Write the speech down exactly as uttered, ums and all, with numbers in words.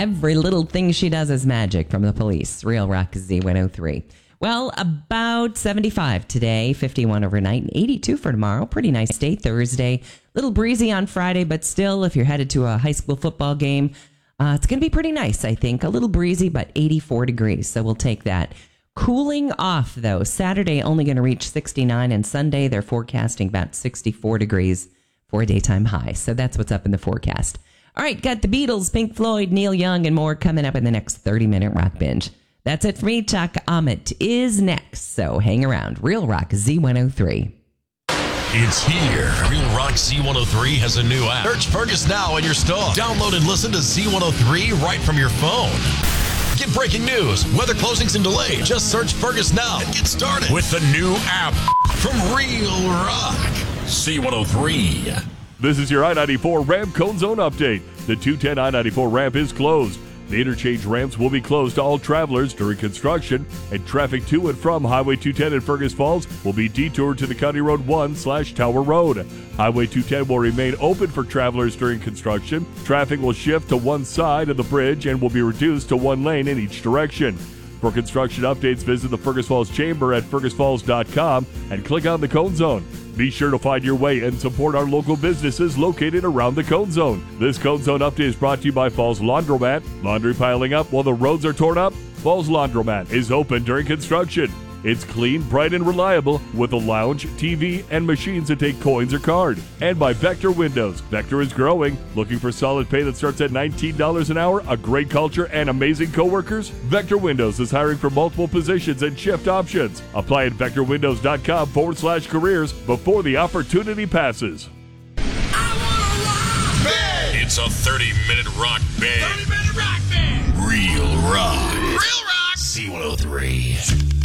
Every little thing she does is magic from the Police. Real Rock Z one oh three. Well, about seventy-five today, fifty-one overnight, and eighty-two for tomorrow. Pretty nice day. Thursday. Little breezy on Friday, but still, if you're headed to a high school football game, uh, it's going to be pretty nice, I think. A little breezy, but eighty-four degrees, so we'll take that. Cooling off, though. Saturday only going to reach sixty-nine, and Sunday they're forecasting about sixty-four degrees for a daytime high. So that's what's up in the forecast. All right, got the Beatles, Pink Floyd, Neil Young, and more coming up in the next thirty-minute Rock Binge. That's it for me. Chuck Ahmet is next, so hang around. Real Rock Z one oh three. It's here. Real Rock Z one oh three has a new app. Search Fergus now in your store. Download and listen to Z one oh three right from your phone. Get breaking news, weather closings and delays. Just search Fergus now and get started with the new app from Real Rock Z one oh three. This is your I ninety-four ramp cone zone update. The two ten I ninety-four ramp is closed. The interchange ramps will be closed to all travelers during construction, and traffic to and from Highway two ten in Fergus Falls will be detoured to the County Road one slash Tower Road. Highway two ten will remain open for travelers during construction. Traffic will shift to one side of the bridge and will be reduced to one lane in each direction. For construction updates, visit the Fergus Falls Chamber at fergus falls dot com and click on the Cone Zone. Be sure to find your way and support our local businesses located around the Cone Zone. This Cone Zone update is brought to you by Falls Laundromat. Laundry piling up while the roads are torn up? Falls Laundromat is open during construction. It's clean, bright, and reliable with a lounge, T V, and machines that take coins or card. And by Vector Windows. Vector is growing. Looking for solid pay that starts at nineteen dollars an hour, a great culture, and amazing coworkers? Vector Windows is hiring for multiple positions and shift options. Apply at vector windows dot com forward slash careers before the opportunity passes. I wanna rock band. It's a thirty-minute rock band. thirty-minute rock band. Real Rock. Real Rock. Z one oh three.